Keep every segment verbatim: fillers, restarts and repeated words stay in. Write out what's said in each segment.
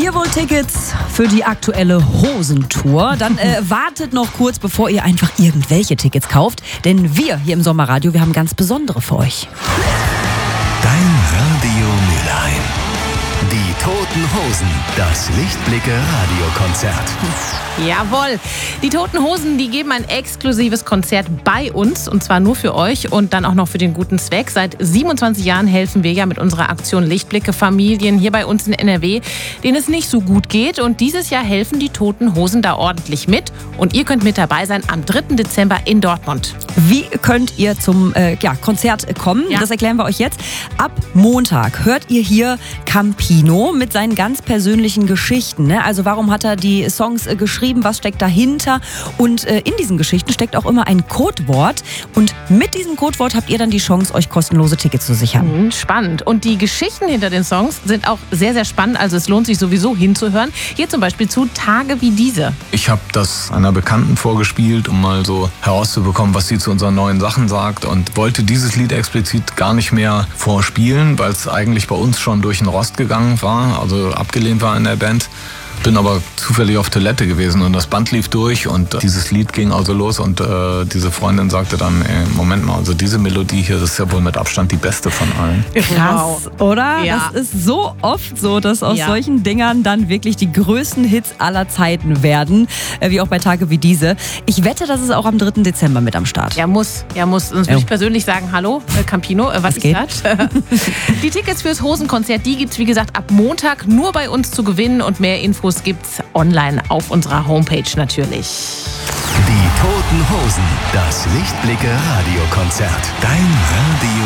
Ihr wollt Tickets für die aktuelle Hosentour? Dann äh, wartet noch kurz, bevor ihr einfach irgendwelche Tickets kauft. Denn wir hier im Sommerradio, wir haben ganz besondere für euch. Dein Radio Mülheim. Die Toten Hosen, das Lichtblicke-Radiokonzert. Jawohl, die Toten Hosen, die geben ein exklusives Konzert bei uns und zwar nur für euch und dann auch noch für den guten Zweck. Seit siebenundzwanzig Jahren helfen wir ja mit unserer Aktion Lichtblicke Familien hier bei uns in N R W, denen es nicht so gut geht, und dieses Jahr helfen die Toten Hosen da ordentlich mit und ihr könnt mit dabei sein am dritten Dezember in Dortmund. Wie könnt ihr zum äh, ja, Konzert kommen? Ja. Das erklären wir euch jetzt. Ab Montag hört ihr hier Campino mit seinen ganz persönlichen Geschichten. Ne? Also warum hat er die Songs äh, geschrieben? Was steckt dahinter? Und äh, in diesen Geschichten steckt auch immer ein Codewort. Und mit diesem Codewort habt ihr dann die Chance, euch kostenlose Tickets zu sichern. Mhm, spannend. Und die Geschichten hinter den Songs sind auch sehr, sehr spannend. Also es lohnt sich sowieso hinzuhören. Hier zum Beispiel zu Tage wie diese. Ich habe das einer Bekannten vorgespielt, um mal so herauszubekommen, was sie zu unseren neuen Sachen sagt, und wollte dieses Lied explizit gar nicht mehr vorspielen, weil es eigentlich bei uns schon durch den Rost gegangen war, also abgelehnt war in der Band. Bin aber zufällig auf Toilette gewesen und das Band lief durch und dieses Lied ging also los und äh, diese Freundin sagte dann, ey, Moment mal, also diese Melodie hier, das ist ja wohl mit Abstand die beste von allen. Krass, oder? Ja. Das ist so oft so, dass aus Ja. solchen Dingern dann wirklich die größten Hits aller Zeiten werden, äh, wie auch bei Tage wie diese. Ich wette, das ist auch am dritten Dezember mit am Start. Ja, muss. Ja, muss. Sonst würde ich persönlich sagen, hallo, äh, Campino, äh, was Was ist geht? das? Die Tickets fürs Hosenkonzert, die gibt's wie gesagt ab Montag nur bei uns zu gewinnen und mehr Infos gibt's online auf unserer Homepage natürlich. Die Toten Hosen, das Lichtblicke-Radiokonzert. Dein Radio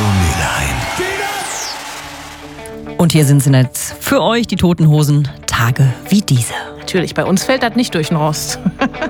Mülheim. Und hier sind sie jetzt für euch, die Toten Hosen, Tage wie diese. Natürlich, bei uns fällt das nicht durch den Rost.